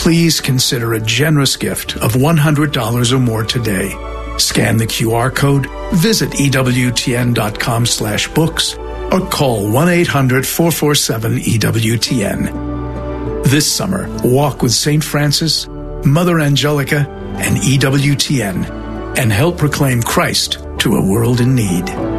Please consider a generous gift of $100 or more today. Scan the QR code, visit EWTN.com/books, or call 1-800-447-EWTN. This summer, walk with St. Francis, Mother Angelica, and EWTN, and help proclaim Christ to a world in need.